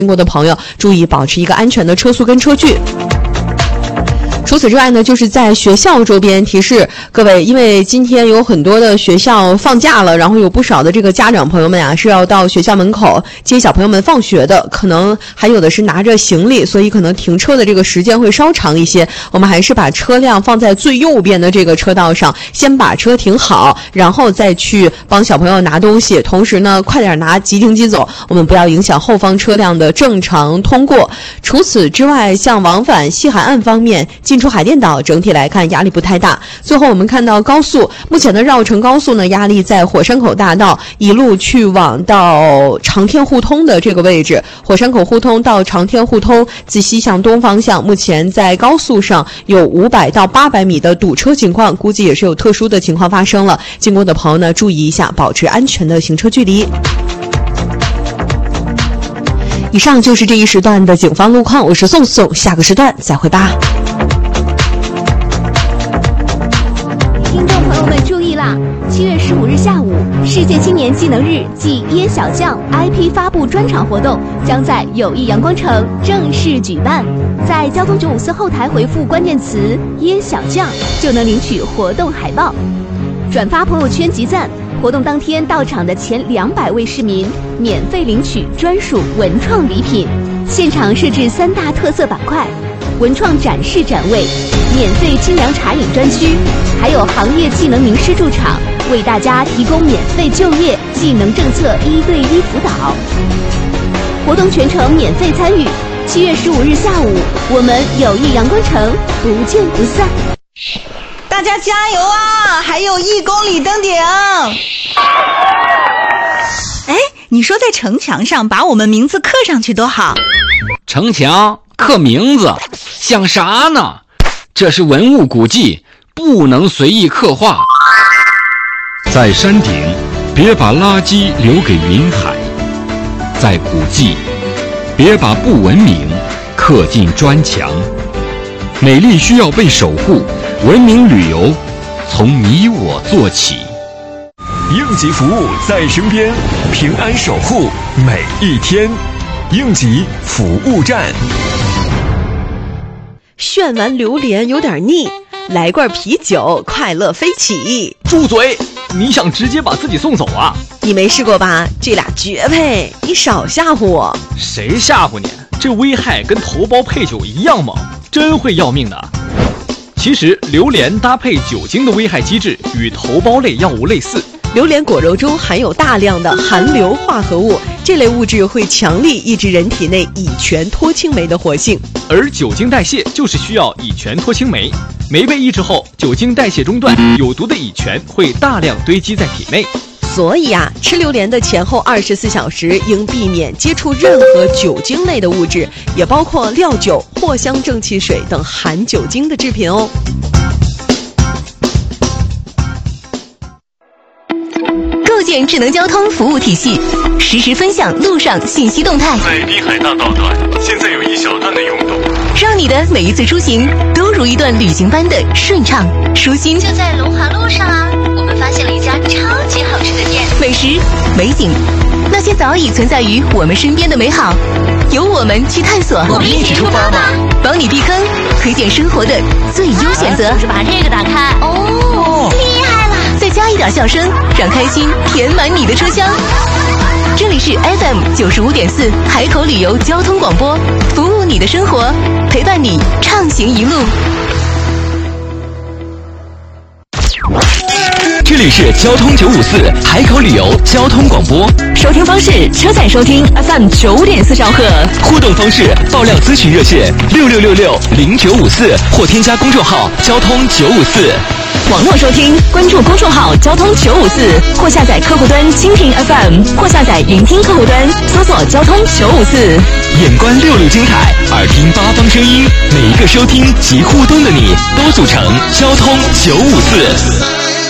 经过的朋友注意保持一个安全的车速跟车距。除此之外呢，就是在学校周边提示各位，因为今天有很多的学校放假了，然后有不少的这个家长朋友们啊是要到学校门口接小朋友们放学的，可能还有的是拿着行李，所以可能停车的这个时间会稍长一些。我们还是把车辆放在最右边的这个车道上，先把车停好，然后再去帮小朋友拿东西，同时呢快点拿，即停即走，我们不要影响后方车辆的正常通过。除此之外，像往返西海岸方面，进出海淀岛整体来看压力不太大。最后我们看到高速，目前的绕城高速呢压力在火山口大道一路去往到长天互通的这个位置，火山口互通到长天互通自西向东方向，目前在高速上有500到800米的堵车情况，估计也是有特殊的情况发生了，经过的朋友呢注意一下，保持安全的行车距离。以上就是这一时段的警方路况，我是宋宋，下个时段再会吧。 听众朋友们注意啦！7月15日下午，世界青年技能日暨椰小将 IP 发布专场活动将在友谊阳光城正式举办。在交通954后台回复关键词“椰小将”，就能领取活动海报。转发朋友圈集赞，活动当天到场的前200位市民免费领取专属文创礼品。现场设置3大特色板块：文创展示展位、免费清凉茶饮专区，还有行业技能名师驻场，为大家提供免费就业技能政策1对1辅导。活动全程免费参与。7月15日下午，我们友谊阳光城不见不散。 大家加油啊！还有1公里登顶。哎，你说在城墙上把我们名字刻上去多好。 城墙刻名字想啥呢？这是文物古迹，不能随意刻画。 在山顶，别把垃圾留给云海；在古迹，别把不文明刻进砖墙。美丽需要被守护，文明旅游从你我做起。 应急服务在身边，平安守护每一天。应急服务站。 炫完榴莲有点腻，来罐啤酒，快乐飞起。 住嘴！你想直接把自己送走啊？ 你没试过吧？这俩绝配，你少吓唬我。 谁吓唬你？这危害跟头孢配酒一样猛，真会要命的。其实榴莲搭配酒精的危害机制与头孢类药物类似。 榴莲果肉中含有大量的含硫化合物，这类物质会强力抑制人体内乙醛脱氢酶的活性， 而酒精代谢就是需要乙醛脱氢酶，酶被抑制后，酒精代谢中断，有毒的乙醛会大量堆积在体内。 所以啊，吃榴莲的前后24小时应避免接触任何酒精类的物质，也包括料酒、藿香正气水等含酒精的制品哦。 构建智能交通服务体系，实时分享路上信息动态。 在滨海大道段，现在有一小段的拥堵， 让你的每一次出行都如一段旅行般的顺畅舒心。 就在龙华路上啊，我们发现了一家超级好吃的店， 美食、美景，那些早已存在于我们身边的美好，由我们去探索。 我们一起出发吧， 帮你避坑，推荐生活的最优选择。 就是把这个打开哦，厉害了！ 再加一点笑声，让开心填满你的车厢。这里是 FM 95.4海口旅游交通广播，服务你的生活，陪伴你畅行一路。 这里是交通954海口旅游交通广播， 收听方式：车载收听 FM 9.4兆赫。 互动方式：爆料咨询热线66660954或添加公众号交通954。 网络收听，关注公众号交通954，或下载客户端蜻蜓 FM， 或下载云听客户端，搜索交通954。 眼观六路精彩，耳听八方声音，每一个收听及互动的你，都组成交通954。